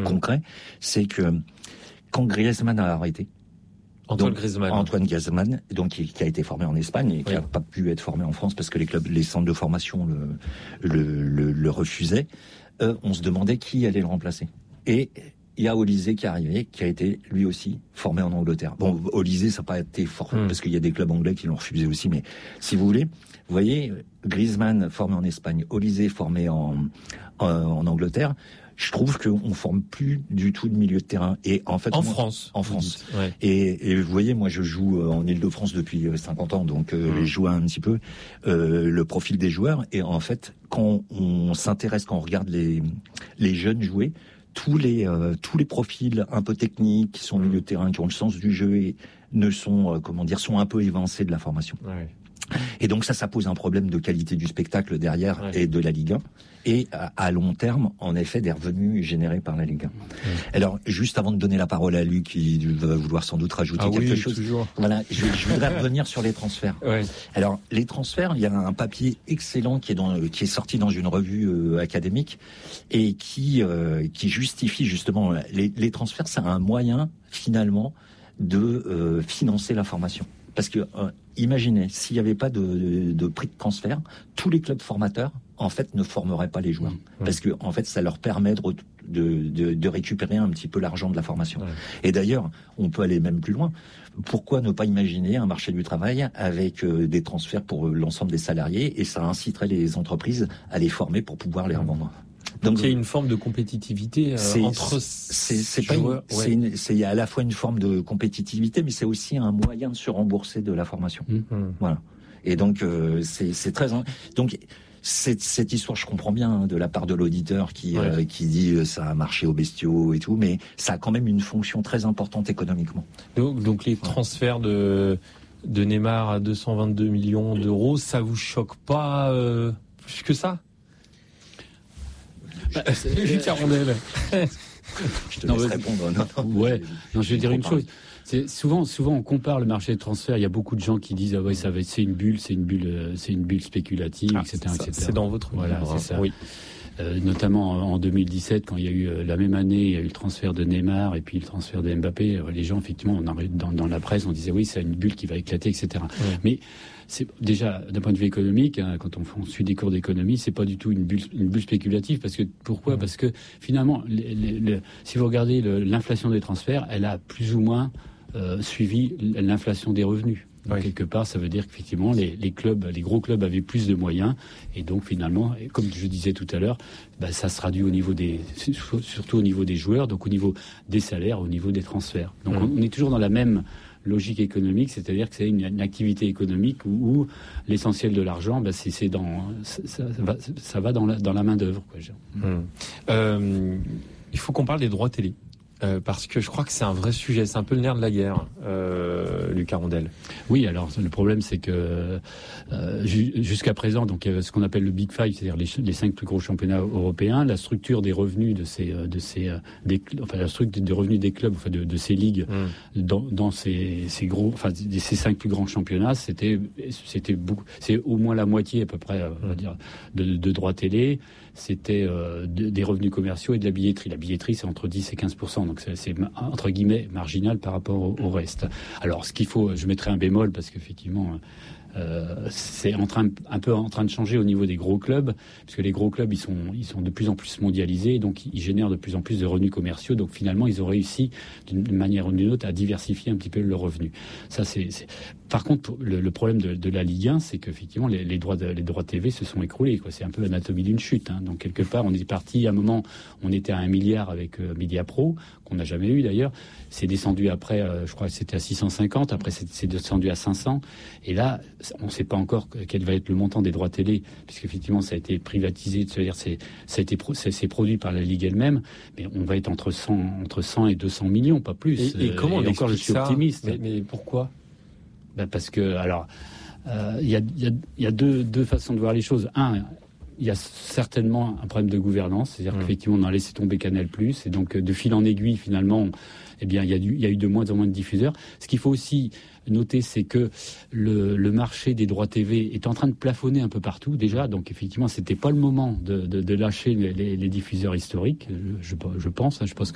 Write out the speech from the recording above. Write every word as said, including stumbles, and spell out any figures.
concret, c'est que quand Griezmann a arrêté, Antoine donc, Griezmann. Antoine Griezmann, donc qui, qui a été formé en Espagne et qui n'a oui. pas pu être formé en France parce que les clubs, les centres de formation le, le, le, le refusaient. Euh, on se demandait qui allait le remplacer. Et il y a Olysée qui est arrivé, qui a été lui aussi formé en Angleterre. Bon, Olysée, ça n'a pas été fort mmh. parce qu'il y a des clubs anglais qui l'ont refusé aussi. Mais si vous voulez, vous voyez, Griezmann formé en Espagne, Olysée formé en, en, en Angleterre. Je trouve qu'on forme plus du tout de milieu de terrain. Et en fait, en moi, France, en France. Ouais. Et, et vous voyez, moi, je joue en Île-de-France depuis cinquante ans, donc euh, mmh. je vois un petit peu euh, le profil des joueurs. Et en fait, quand on s'intéresse, quand on regarde les les jeunes jouer, tous les euh, tous les profils un peu techniques, qui sont au milieu de terrain, qui ont le sens du jeu et ne sont euh, comment dire, sont un peu évincés de la formation. Ouais. Et donc ça, ça pose un problème de qualité du spectacle derrière ouais. et de la Ligue un. Et à, à long terme, en effet, des revenus générés par la Ligue un. Ouais. Alors, juste avant de donner la parole à lui, qui va vouloir sans doute rajouter ah quelque oui, chose, toujours. Voilà, je, je voudrais revenir sur les transferts. Ouais. Alors, les transferts, il y a un papier excellent qui est dans, qui est sorti dans une revue euh, académique et qui euh, qui justifie justement les, les transferts. C'est un moyen finalement de euh, financer la formation. Parce que euh, imaginez, s'il n'y avait pas de, de, de prix de transfert, tous les clubs formateurs, en fait, ne formeraient pas les joueurs. Mmh. Parce que, en fait, ça leur permet de, de, de, de récupérer un petit peu l'argent de la formation. Mmh. Et d'ailleurs, on peut aller même plus loin. Pourquoi ne pas imaginer un marché du travail avec euh, des transferts pour l'ensemble des salariés, et ça inciterait les entreprises à les former pour pouvoir les revendre. Donc, Donc il y a une forme de compétitivité euh, c'est, entre c'est, c'est pas une, ouais. c'est, une, c'est il y a à la fois une forme de compétitivité, mais c'est aussi un moyen de se rembourser de la formation. Mmh. Voilà. Et donc euh, c'est, c'est très donc cette, cette histoire, je comprends bien hein, de la part de l'auditeur qui ouais. euh, qui dit euh, ça a marché aux bestiaux et tout, mais ça a quand même une fonction très importante économiquement. Donc, donc les transferts de de Neymar à deux cent vingt-deux millions d'euros, ça vous choque pas euh, plus que ça? Bah, Luc Carondel. Je te laisse non, répondre. Non, non, ouais. Non, je vais dire une chose. C'est souvent, souvent, on compare le marché de transfert. Il y a beaucoup de gens qui disent ah ouais, ça va, c'est une bulle, c'est une bulle, c'est une bulle spéculative, ah, et cetera, ça, et cetera. C'est dans votre voilà, livre, c'est ça. Oui. Euh, notamment en deux mille dix-sept, quand il y a eu euh, la même année, il y a eu le transfert de Neymar et puis le transfert de Mbappé. Euh, les gens, effectivement, on arrive dans, dans la presse, on disait oui, c'est une bulle qui va éclater, et cetera. Ouais. Mais c'est déjà d'un point de vue économique, hein, quand on, on suit des cours d'économie, c'est pas du tout une bulle, une bulle spéculative. Parce que pourquoi ouais. Parce que finalement, les, les, les, si vous regardez le, l'inflation des transferts, elle a plus ou moins euh, suivi l'inflation des revenus. Donc, oui. quelque part, ça veut dire qu'effectivement, les, les clubs, les gros clubs avaient plus de moyens, et donc finalement, comme je disais tout à l'heure, bah, ça se traduit au niveau des, surtout au niveau des joueurs, donc au niveau des salaires, au niveau des transferts. Donc, mmh. on, on est toujours dans la même logique économique, c'est-à-dire que c'est une, une activité économique où, où l'essentiel de l'argent, bah, c'est, c'est dans, ça, ça, va, ça va dans la, dans la main d'œuvre, quoi. Mmh. Euh, il faut qu'on parle des droits télé. Euh, parce que je crois que c'est un vrai sujet, c'est un peu le nerf de la guerre, euh, Luc Carondel. Oui, alors le problème c'est que euh, ju- jusqu'à présent, donc ce qu'on appelle le Big Five, c'est-à-dire les, les cinq plus gros championnats européens, la structure des revenus de ces, de ces, des, enfin la structure des revenus des clubs, enfin de, de ces ligues, mmh. dans, dans ces, ces gros, enfin ces cinq plus grands championnats, c'était, c'était beaucoup, c'est au moins la moitié à peu près, mmh. on va dire, de, de droits télé. C'était euh, de, des revenus commerciaux et de la billetterie. La billetterie, c'est entre dix et quinze pour cent, donc c'est, c'est entre guillemets marginal par rapport au, au reste. Alors, ce qu'il faut, je mettrai un bémol parce qu'effectivement, euh, c'est en train, un peu en train de changer au niveau des gros clubs, parce que les gros clubs, ils sont, ils sont de plus en plus mondialisés, donc ils génèrent de plus en plus de revenus commerciaux. Donc finalement, ils ont réussi d'une manière ou d'une autre à diversifier un petit peu leurs revenus. Ça, c'est, c'est... Par contre, le, le problème de, de la Ligue un, c'est qu'effectivement, les, les droits, de, les droits T V se sont écroulés, quoi. C'est un peu l'anatomie d'une chute, hein. Donc quelque part, on est parti. À un moment, on était à un milliard avec euh, Mediapro, qu'on n'a jamais eu d'ailleurs. C'est descendu après, euh, je crois que c'était à six cent cinquante. Après, c'est, c'est descendu à cinq cents. Et là, on ne sait pas encore quel va être le montant des droits télé, puisqu'effectivement, ça a été privatisé. C'est-à-dire, c'est, ça a été, c'est, c'est produit par la Ligue elle-même. Mais on va être entre cent, entre cent et deux cents millions, pas plus. Et, et comment on et encore, je suis ça optimiste. Mais, mais pourquoi? Ben parce que, alors, il euh, y a, y a, y a deux, deux façons de voir les choses. Un, il y a certainement un problème de gouvernance, c'est-à-dire mmh. qu'effectivement, on a laissé tomber Canal+, et donc de fil en aiguille, finalement, eh bien, il y a du, il y a eu de moins en moins de diffuseurs. Ce qu'il faut aussi noter, c'est que le, le marché des droits T V est en train de plafonner un peu partout déjà. Donc effectivement, c'était pas le moment de, de, de lâcher les, les, les diffuseurs historiques, je, je pense. Hein, je pense que